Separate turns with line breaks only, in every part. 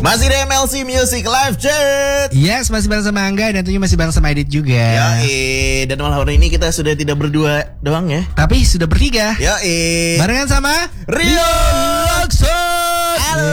Masih di MLC Music Live Chat.
Yes, masih bareng sama Angga dan tentunya masih bareng sama Edit juga.
Yoi, dan malam hari ini kita sudah tidak berdua doang ya,
tapi sudah bertiga.
Yoi,
barengan sama
Rio Lakson.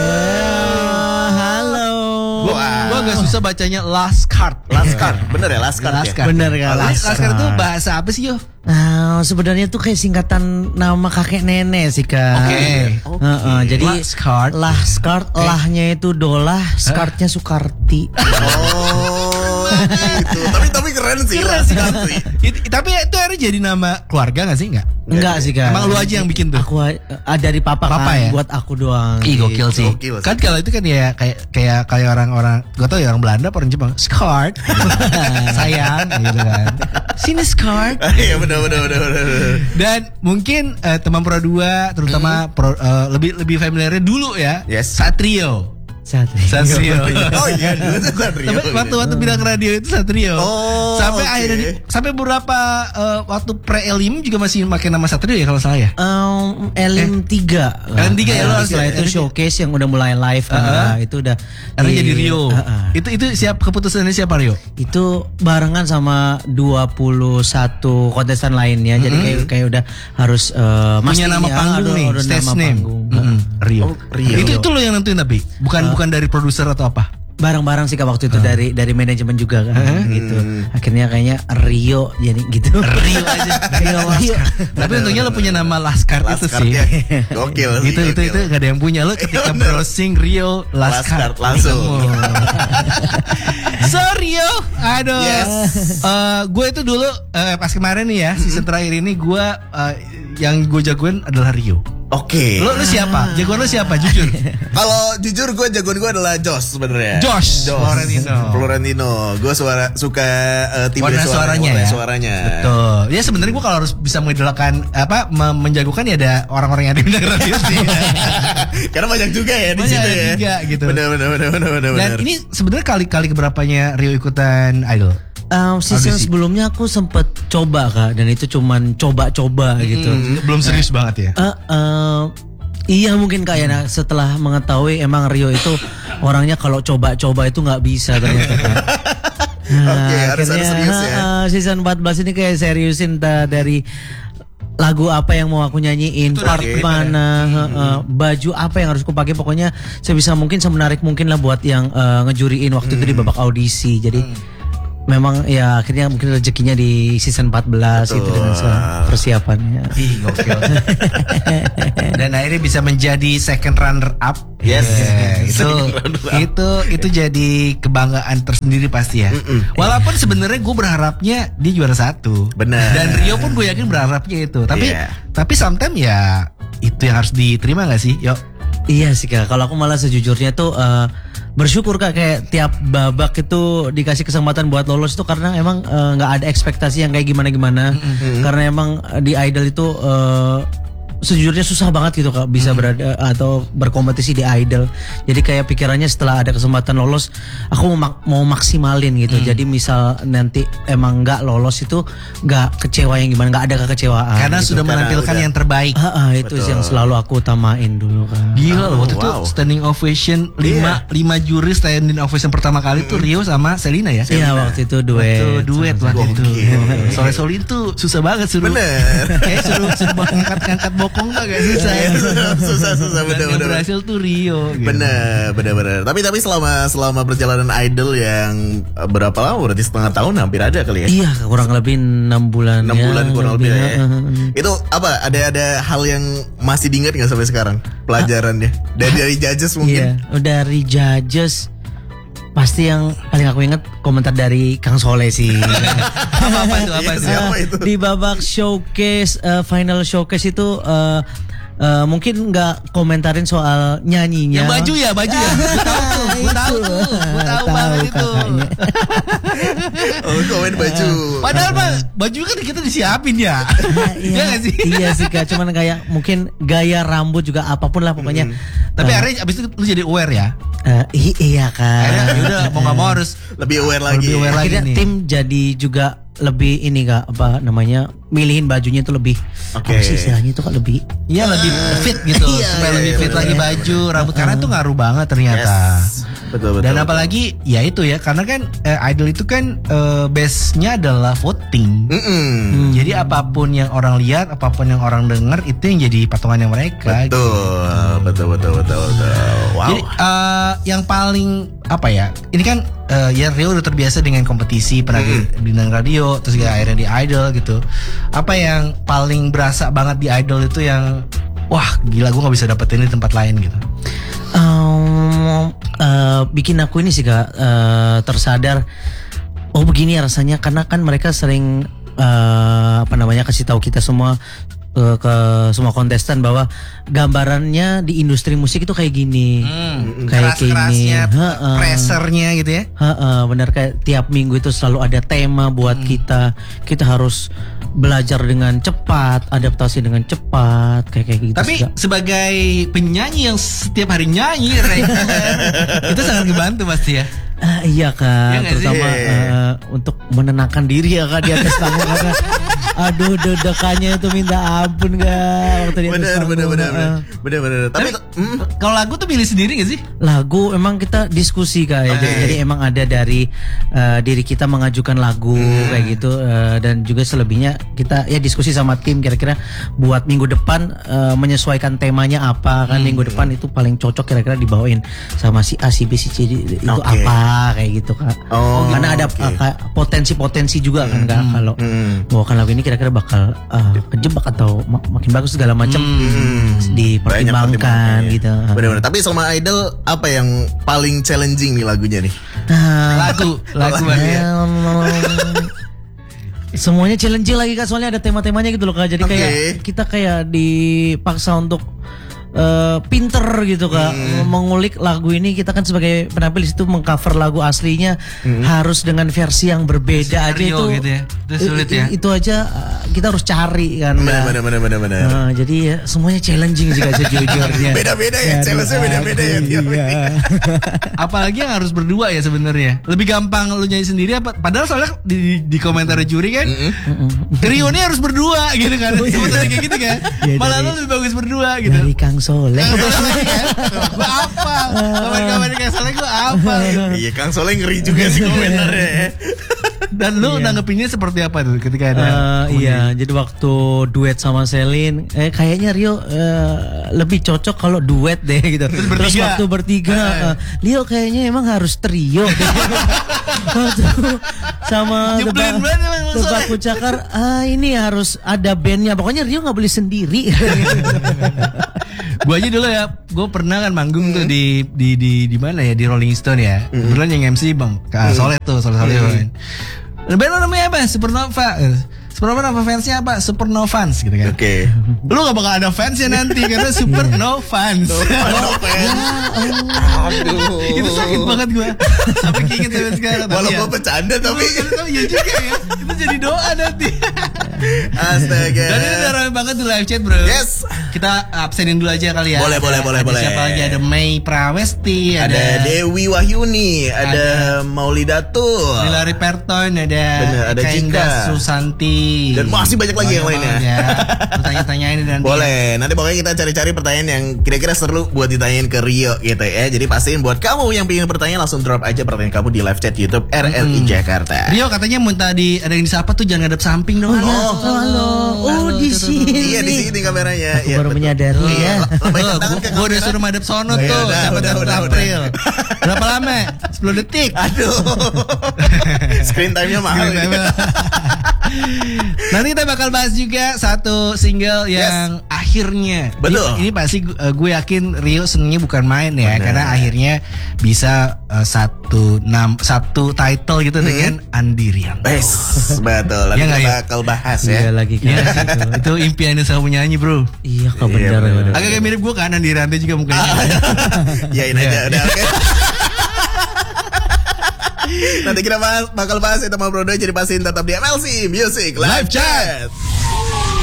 Halo.
Gua agak susah bacanya last card.
Last card, bener ya last card ya?
Bener kan? Last card itu bahasa apa sih yo?
Sebenarnya tuh kayak singkatan nama kakek nenek sih Kak.
Oke.
Jadi
Last card.
last card, lahnya itu dolah, skartnya Sukarti.
Oh, gitu. Tapi keren sih last card sih.
Tapi itu akhirnya jadi nama keluarga nggak sih?
Enggak sih Kak.
Emang lu aja yang bikin tuh?
Aku dari papa kan,
ya?
buat aku doang.
Ih gokil sih.
Gokil sih.
Kan kalau itu kan ya kayak orang-orang, gue tau ya orang Belanda, orang Jepang, skart, sayang, gitu kan. Sini skart.
Iya bener.
Dan mungkin teman Pro 2 terutama lebih familiarnya dulu ya.
Yes.
Satrio.
Satrio.
Oh iya, dulu tuh Satrio.
Tapi waktu bilang radio itu Satrio.
Oh,
sampai
oke.
akhirnya sampai beberapa waktu pre-elim juga masih pakai nama Satrio ya kalau salah ya.
Elim 3.
Elim 3 ya, lo harus
setelah
ya.
itu showcase yang udah mulai live kan. Itu udah
Karena jadi Rio. Itu siap, keputusannya siapa Rio?
Itu barengan sama 21 kontestan lainnya. Jadi kayak udah harus
Punya nama panggung nih, stage name. Rio.
Oh, Rio.
Itu lo yang nentuin tapi bukan dari produser atau apa?
Bareng-bareng sih Kak waktu itu dari manajemen juga kan gitu. Akhirnya kayaknya Rio jadi gitu.
Rio aja. Rio. Tapi untungnya lo punya nama Laskar itu sih.
Ya. Gokil sih.
Itu gak ada yang punya. Lo ketika browsing Rio Laskar
langsung.
So Rio, aduh.
Yes.
Gue itu dulu pas kemarin nih ya season terakhir ini gue yang gue jagoin adalah Rio.
Oke.
Lo siapa? Jagoan lo siapa? Jujur.
Kalau jujur gue jagoan gue adalah Josh sebenarnya.
Josh
Florentino. Gue suka timbre
suaranya
warna
ya.
Suaranya.
Betul. Ya sebenarnya gue kalau harus bisa mengidolakan menjagokan ya ada orang-orang yang ada di radio sih.
Karena banyak juga ya di
Banyak
situ ya.
juga gitu.
Benar.
Dan ini sebenarnya kali keberapanya Rio ikutan Idol?
Season sebelumnya aku sempet coba Kak, dan itu cuman coba-coba gitu.
Belum serius banget ya?
Iya mungkin Kak ya, setelah mengetahui emang Rio itu orangnya kalau coba-coba itu nggak bisa ternyata Kak.
Oke, harus serius ya.
Season 14 ini kayak seriusin dari lagu apa yang mau aku nyanyiin, part mana, baju apa yang harus aku pakai, pokoknya sebisa mungkin semenarik mungkin lah buat yang ngejuriin waktu itu di babak audisi. Jadi memang ya akhirnya mungkin rezekinya di season 14 itu dengan persiapannya.
Ih gokil. Dan akhirnya bisa menjadi second runner up.
Yes.
Itu jadi kebanggaan tersendiri pasti ya. Walaupun sebenarnya gue berharapnya dia juara 1.
Benar.
Dan Rio pun gue yakin berharapnya itu. Tapi sometimes ya itu yang harus diterima gak sih? Yuk.
Iya sih Kak, kalau aku malah sejujurnya tuh bersyukur Kak, kayak tiap babak itu dikasih kesempatan buat lolos itu karena emang nggak ada ekspektasi yang kayak gimana. Karena emang di Idol itu sejujurnya susah banget gitu Kak bisa berada atau berkompetisi di Idol. Jadi kayak pikirannya setelah ada kesempatan lolos aku mau maksimalin gitu. Jadi misal nanti emang nggak lolos itu nggak kecewa yang gimana, nggak ada kekecewaan.
Karena
gitu.
sudah menampilkan yang terbaik.
Itu yang selalu aku utamain dulu Kak.
Gila loh, waktu itu standing ovation 5 juri standing ovation pertama kali tuh Rio sama Selina ya.
Iya waktu itu duet
waktu itu. Sore itu susah banget suruh.
Bener.
Kayak suruh ngangkat bokong agak susah.
Susah bener.
Yang berhasil tuh Rio. Gitu.
Bener. Tapi selama perjalanan Idol yang berapa lama? Berarti setengah tahun hampir ada kali ya?
Iya kurang lebih 6 bulan.
6 bulan kurang lebih ya. Itu apa? Ada hal yang masih diingat nggak sampai sekarang pelajarannya? Dari judges mungkin?
Iya, dari judges pasti yang paling aku ingat komentar dari Kang Soleh sih.
apa itu?
Di babak showcase, final showcase itu mungkin nggak komentarin soal nyanyinya.
Yang baju ya. Gue tahu banget itu.
Oh, komen baju.
Padahal baju kan kita disiapin ya. Iya nggak sih?
Iya sih Kak, cuman kayak mungkin gaya rambut juga apapun lah pokoknya.
Tapi akhirnya abis itu lu jadi aware ya.
Iya Kak.
Akhirnya udah mau nggak mau harus
lebih aware lagi.
Akhirnya tim jadi juga lebih ini Kak, apa namanya, milihin bajunya itu lebih apa sih istilahnya itu Kak, lebih
lebih fit gitu, supaya lebih fit lagi baju, rambut, karena itu ngaruh banget ternyata.
Betul.
Dan apalagi ya itu ya, karena kan idol itu kan base-nya adalah voting. Jadi apapun yang orang lihat, apapun yang orang dengar, itu yang jadi patungannya mereka.
Betul. Wow.
Jadi yang paling apa ya? Ini kan ya Rio udah terbiasa dengan kompetisi, pernah di radio, terus akhirnya di idol gitu. Apa yang paling berasa banget di idol itu yang wah gila, gue nggak bisa dapetin di tempat lain gitu?
Bikin aku ini sih Kak tersadar, oh begini ya rasanya, karena kan mereka sering kasih tahu kita semua ke semua kontestan bahwa gambarannya di industri musik itu kayak gini, kayak gini,
pressernya gitu ya.
Benar, kayak tiap minggu itu selalu ada tema buat kita harus belajar dengan cepat, adaptasi dengan cepat, kayak gitu.
Tapi sebagai penyanyi yang setiap hari nyanyi itu sangat ngebantu pasti ya.
Iya Kak, terutama untuk menenangkan diri ya Kak di atas panggung, karena aduh deg-degannya itu minta ampun Kak waktu di atas panggung.
Bener. Tapi
kalau lagu tuh pilih sendiri gak sih?
Lagu emang kita diskusi Kak ya. Jadi emang ada dari diri kita mengajukan lagu kayak gitu, dan juga selebihnya kita ya diskusi sama tim, kira-kira buat minggu depan menyesuaikan temanya apa kan. Minggu depan itu paling cocok kira-kira dibawain sama si A, si B, si C itu apa kayak gitu Kak. Karena ada potensi-potensi juga kan Kak, kalau bawakan lagu ini kira-kira bakal kejebak atau makin bagus segala macam dipertimbangkan gitu.
Benar-benar. Tapi sama idol apa yang paling challenging nih lagunya nih?
Lagu
semuanya challenging lagi Kak, soalnya ada tema-temanya gitu loh Kak. Jadi kayak kita kayak dipaksa untuk pinter gitu Kak, mengulik lagu ini. Kita kan sebagai penampil di situ mengcover lagu aslinya harus dengan versi yang berbeda aja itu
gitu ya. Itu sulit ya.
Itu aja kita harus cari kan.
Benar.
Jadi ya semuanya challenging sih Kak sejujurnya.
Beda-beda ya, challenge-nya beda-beda ya.
Apalagi yang harus berdua ya sebenarnya. Lebih gampang lu nyanyi sendiri apa? Padahal soalnya di komentar juri kan trio ini harus berdua gitu kan. Sebetulnya kayak gitu kan. Malah lu lebih bagus berdua gitu.
Dari Kang Soleh.
Gue apa? Kawan-kawan Kang Soleh gue apa?
Iya, Kang Soleh ngeri juga sih komentarnya.
Dan lu nanggepinnya seperti apa tuh ketika ada?
Iya, jadi waktu duet sama Selin, kayaknya Rio lebih cocok kalau duet deh gitu. Terus waktu bertiga, Rio kayaknya emang harus trio. Waktu sama Tebak Kucakar, ini harus ada bandnya. Pokoknya Rio nggak boleh sendiri.
Gue aja dulu ya, gue pernah kan manggung tuh di mana ya, di Rolling Stone ya. Kebetulan yang MC Bang Soleh tuh, Soleh. Band lo namanya apa? Supernova. Supernova nama fansnya apa? Supernovans gitu kan.
Oke.
Lu gak bakal ada fansnya nanti karena Supernovans.
Aduh.
Itu sakit banget gue. Sampai keinget sampai sekarang.
Walaupun bercanda tapi
ya juga ya. Itu jadi doa nanti.
Astaga.
Dan ini udah rame banget di live chat bro.
Yes.
Kita absenin dulu aja kali ya.
Boleh.
Siapa lagi? Ada Mei Prawesti,
ada Dewi Wahyuni, ada Maulidatul,
Hilary Perton, ada
Jika
Susanti,
dan masih banyak lagi yang lainnya.
Ya. Tanya-tanyain nanti.
Boleh. Nanti pokoknya kita cari-cari pertanyaan yang kira-kira seru buat ditanyain ke Rio gitu ya. Jadi pastiin buat kamu yang pengen bertanya langsung drop aja pertanyaan kamu di live chat YouTube RRI Jakarta.
Rio katanya minta ada yang disapa tuh jangan ngadep samping dong.
Halo. Di sini.
Iya, di sini kameranya.
Aku baru menyadari ya.
Gue udah suruh madep sono tuh.
Udah.
April. Berapa lama? 10 detik.
Aduh. Screen time-nya mahal.
Nanti kita bakal bahas juga satu single yang akhirnya.
Betul.
Ini pasti gue yakin Rio senengnya bukan main ya. Karena akhirnya bisa satu title gitu dengan Andirian.
Betul. Nanti kita bakal bahas ya.
Iya lagi kan.
Itu impiannya sama penyanyi bro.
Iya kok bener.
Agak mirip gue kan Andirian juga mukanya.
Yain aja udah oke. Nanti kita bakal bahas itu sama Bro Doi. Jadi pastiin tetap di MLC Music Live Chat.